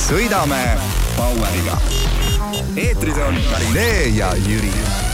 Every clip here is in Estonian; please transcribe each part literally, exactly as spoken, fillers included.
sõidame Baueriga. Eetris on Karinee ja Jüri.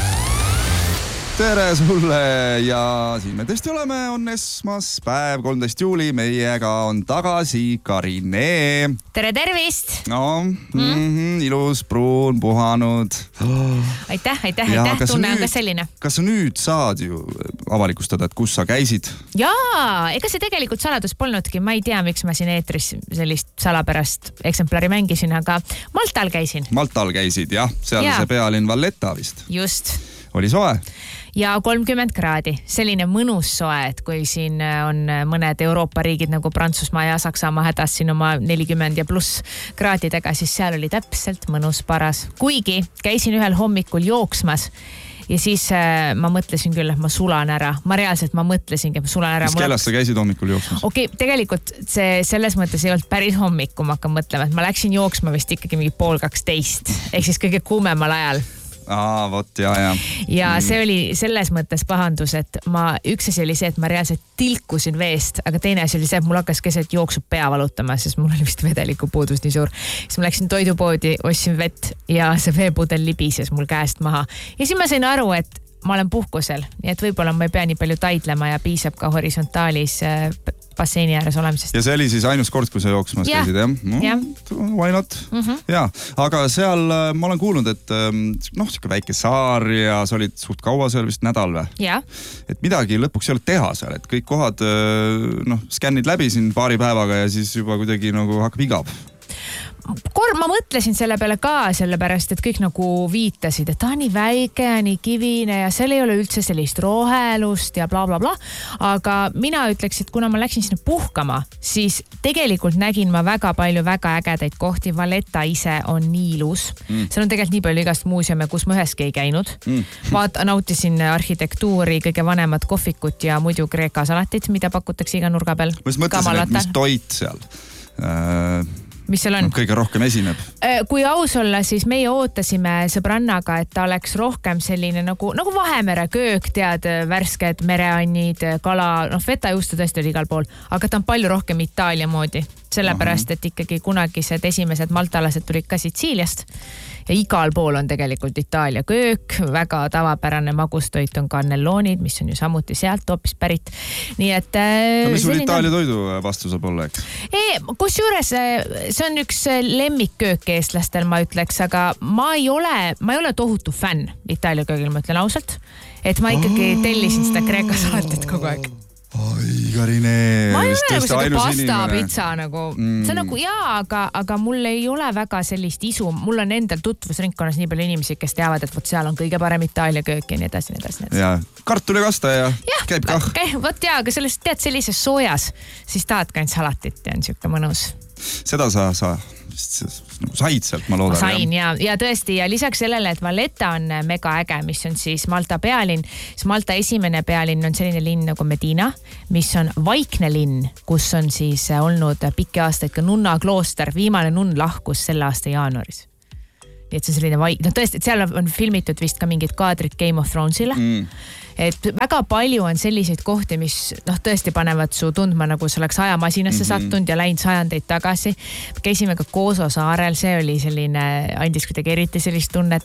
Tere sulle ja siin me tõesti oleme, on esmaspäev, kolmteist juuli, meiega on tagasi Karinee. Tere tervist! No, mm. mm-hmm, ilus, pruun, puhanud. Aitäh, aitäh, aitäh, tunne on ka selline. Kas sa nüüd saad ju avalikustada, et kus sa käisid? Jaa, ega see tegelikult saladus polnudki. Ma ei tea, miks ma siin eetris sellist salapärast eksemplari mängisin, aga Maltal käisin. Maltal käisid, jah. Seal ja. See pealinn Valletta vist. Just. Oli soe? Ja kolmkümmend kraadi. Selline mõnus soe, et kui siin on mõned Euroopa riigid nagu Prantsusmaa ja Saksamaa hädas siin oma nelikümmend ja pluss kraadidega, siis seal oli täpselt mõnus paras. Kuigi käisin ühel hommikul jooksmas ja siis äh, ma mõtlesin küll, et ma sulan ära. Ma reaalselt ma mõtlesingi, et ma sulan ära. Mis kellast sa käisid hommikul jooksmas? Okei, okay, tegelikult see selles mõttes ei olnud päris hommiku, ma hakkan mõtlema, et ma läksin jooksma vist ikkagi mingi pool kaksteist, ehk siis kõige kuumemal ajal. Aa, vot, ja, ja. Ja see oli selles mõttes pahandus, et ma, üks asi oli see, et ma reaalselt tilkusin veest, aga teine asi oli see, et mul hakkas keset jooksu pea valutama, sest mul oli vist vedeliku puudus nii suur. Siis ma läksin toidupoodi, ostsin vett ja see veepudel libises mul käest maha. Ja siis ma sain aru, et ma olen puhkusel, nii et võib-olla ma ei pea nii palju taidlema ja piisab ka horisontaalis basseini ääres olemisest. Ja see oli siis ainus kord, kui sa jooksmas ja. Käisid, jah? No, ja. Why not? Mm-hmm. Ja, aga seal ma olen kuulnud, et noh, siuke väike saar ja sa olid suht kaua seal vist nädal või? Ja. Et midagi lõpuks ei ole teha seal, et kõik kohad noh, skännid läbi siin paari päevaga ja siis juba kuidagi nagu hakkab igav. Kord ma mõtlesin selle peale ka, sellepärast, et kõik nagu viitasid, et ta on nii väike ja nii kivine ja seal ei ole üldse sellist rohelust ja bla bla bla. Aga mina ütleks, et kuna ma läksin sinna puhkama, siis tegelikult nägin ma väga palju väga ägedaid kohti. Valletta ise on nii ilus. Mm. Seal on tegelikult nii palju igast muuseume, kus ma üheski ei käinud. Mm. Vaat, nautisin arhitektuuri, kõige vanemad kohvikut ja muidu Kreeka salatit, mida pakutakse iga nurga peal. Ma mõtlesin, et mis toit seal? Äh... Mis seal on? Kõige rohkem esineb. Kui aus olla, siis meie ootasime sõbrannaga, et ta oleks rohkem selline nagu, nagu Vahemere köök, tead, värsked mereannid, kala, noh, fetajuustu tõesti oli igal pool, aga ta on palju rohkem Itaalia moodi. Sellepärast, et ikkagi kunagised esimesed maltalased tulid ka Sitsiiliast ja igal pool on tegelikult Itaalia köök, väga tavapärane magustoit on kannelloonid, mis on ju samuti sealt hoopis pärit. Nii et... No, mis sul Itaalia toidu vastu saab olla, eks? Ei, kus juures see on üks lemmikköök eestlastel, ma ütleks, aga ma ei ole, ma ei ole tohutu fänn Itaalia köögil, ma ütlen ausalt, et ma ikkagi tellisin seda Kreeka saatet kogu aeg. Oi, Karinee. Ma ei ole nagu seda pasta, pitsa nagu. Mm. See on nagu jaa, aga, aga mul ei ole väga sellist isu. Mul on endal tutvusringkonnas nii palju inimesi, kes teavad, et võt seal on kõige parem Itaalia köök ja nii edasi, nii edasi. Ja kartuli kasta ja, ja käib kah. Okay, võt jaa, aga sellest tead sellises soojas, siis tahad ka ainult salatit ja on siuke mõnus. Seda sa, sa said sealt, ma loodan. Ma sain ja, ja tõesti ja lisaks sellele, et Valletta on mega äge, mis on siis Malta pealinn. Siis Malta esimene pealinn on selline linn nagu Medina, mis on vaikne linn, kus on siis olnud pikki aastaid ka nunna klooster. Viimane nunn lahkus selle aasta jaanuaris. Nii et see on selline vaik... No tõesti, et seal on filmitud vist ka mingid kaadrid Game of Thronesile. Mm. Et väga palju on selliseid kohti, mis noh, tõesti panevad su tundma, nagu see oleks ajamasinasse mm-hmm. sattunud ja läinud sajandeid tagasi. Käisime ka Kooso saarel, see oli selline, andis kuidagi eriti sellist tunnet.